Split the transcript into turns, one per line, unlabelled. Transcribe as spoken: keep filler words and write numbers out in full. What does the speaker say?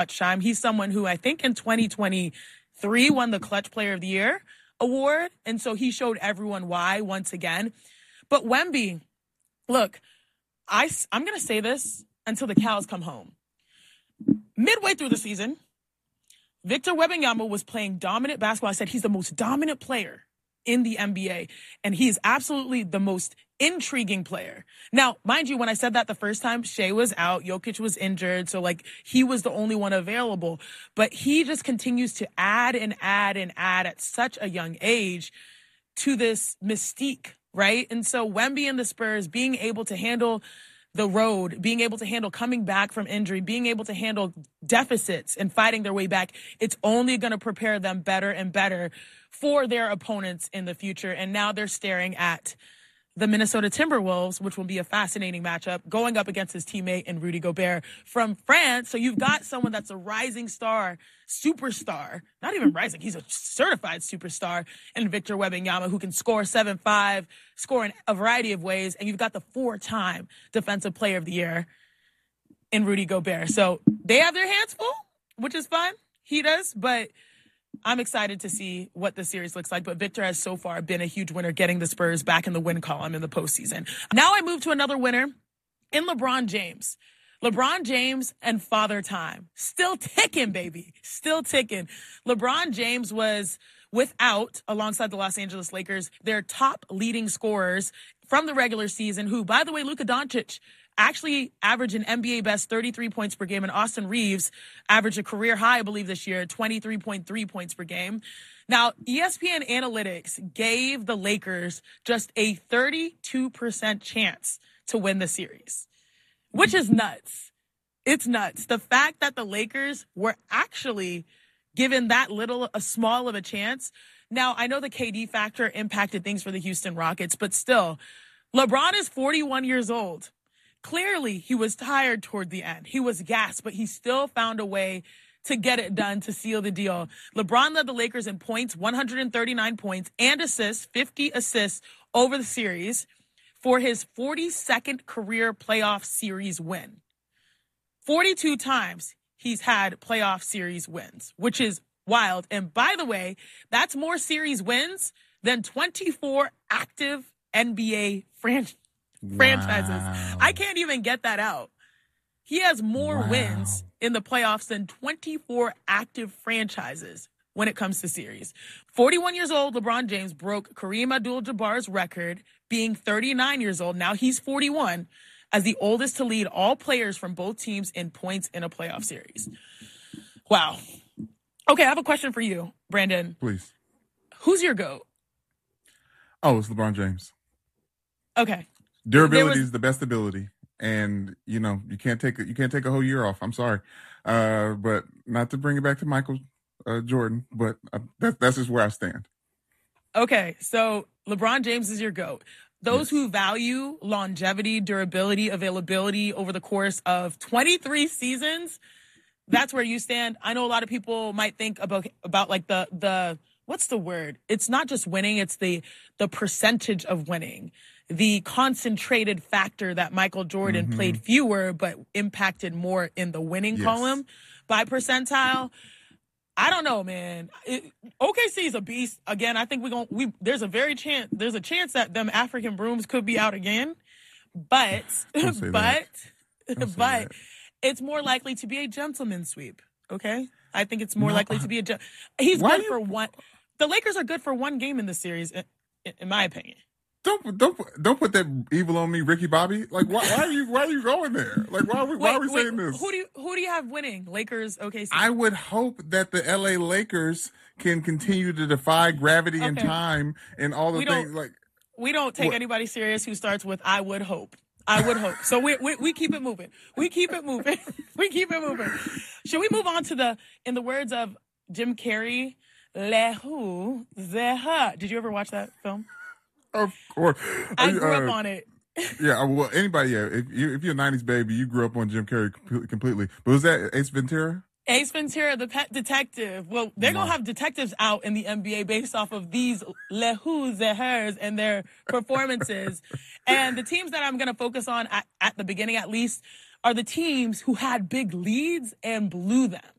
clutch time. He's someone who I think in twenty twenty-three won the Clutch Player of the Year award. And so he showed everyone why once again. But Wemby, look, I, I'm going to say this until the cows come home. Midway through the season, Victor Wembanyama was playing dominant basketball. I said he's the most dominant player in the N B A, and he is absolutely the most intriguing player. Now, mind you, when I said that the first time, Shea was out, Jokic was injured, so like he was the only one available. But he just continues to add and add and add at such a young age to this mystique, right? And so Wemby and the Spurs being able to handle the road, being able to handle coming back from injury, being able to handle deficits and fighting their way back, it's only going to prepare them better and better for their opponents in the future. And now they're staring at the Minnesota Timberwolves, which will be a fascinating matchup, going up against his teammate in Rudy Gobert from France. So you've got someone that's a rising star, superstar, not even rising, he's a certified superstar, and Victor Wembanyama, who can score seven five, score in a variety of ways, and you've got the four-time Defensive Player of the Year in Rudy Gobert. So they have their hands full, which is fun. He does, but I'm excited to see what the series looks like, but Victor has so far been a huge winner, getting the Spurs back in the win column in the postseason. Now I move to another winner in LeBron James. LeBron James and Father Time. Still ticking, baby. Still ticking. LeBron James was without, alongside the Los Angeles Lakers, their top leading scorers from the regular season, who, by the way, Luka Doncic actually averaged an N B A best thirty-three points per game, and Austin Reeves averaged a career high, I believe, this year, twenty-three point three points per game. Now, E S P N Analytics gave the Lakers just a thirty-two percent chance to win the series, which is nuts. It's nuts. The fact that the Lakers were actually given that little, a small of a chance. Now, I know the K D factor impacted things for the Houston Rockets, but still, LeBron is forty-one years old. Clearly, he was tired toward the end. He was gassed, but he still found a way to get it done, to seal the deal. LeBron led the Lakers in points, one hundred thirty-nine points, and assists, fifty assists over the series for his forty-second career playoff series win. forty-two times he's had playoff series wins, which is wild. And by the way, that's more series wins than twenty-four active N B A franchises. Wow. franchises. I can't even get that out. He has more wow. wins in the playoffs than twenty-four active franchises when it comes to series. forty-one years old, LeBron James broke Kareem Abdul-Jabbar's record, being thirty-nine years old. Now he's forty-one, as the oldest to lead all players from both teams in points in a playoff series. Wow. Okay, I have a question for you, Brandon.
Please.
Who's your GOAT?
Oh, it's LeBron James.
Okay.
Durability was, is the best ability, and you know you can't take a, you can't take a whole year off. I'm sorry, uh, but not to bring it back to Michael uh, Jordan, but uh, that, that's just where I stand.
Okay, so LeBron James is your GOAT. Those yes. who value longevity, durability, availability over the course of twenty-three seasons, that's where you stand. I know a lot of people might think about about like the the what's the word? It's not just winning; it's the the percentage of winning. The concentrated factor that Michael Jordan mm-hmm. played fewer but impacted more in the winning yes. column by percentile. I don't know, man. It, O K C is a beast. Again, I think we're going we there's a very chance there's a chance that them African brooms could be out again. But but but it's more likely to be a gentleman's sweep, okay? I think it's more no, likely to be a gen- He's good you... for one. The Lakers are good for one game in this series in, in my opinion.
Don't don't don't put that evil on me, Ricky Bobby. Like why, why are you why are you going there? Like why are we, wait, why are we wait, saying this?
Who do you who do you have winning? Lakers, O K C.
I would hope that the L A Lakers can continue to defy gravity okay. and time and all the we things like.
We don't take what? anybody serious who starts with "I would hope." I would hope. So we, we we keep it moving. We keep it moving. we keep it moving. Should we move on to the, in the words of Jim Carrey, "Le who the her"? Did you ever watch that film?
Of course.
I grew
uh,
up on it.
yeah, well, anybody, yeah. If, you, if you're a nineties baby, you grew up on Jim Carrey completely. But was that Ace Ventura?
Ace Ventura, the pet detective. Well, they're no. going to have detectives out in the N B A based off of these le who's, the hers, and their performances. And the teams that I'm going to focus on at, at the beginning, at least, are the teams who had big leads and blew them.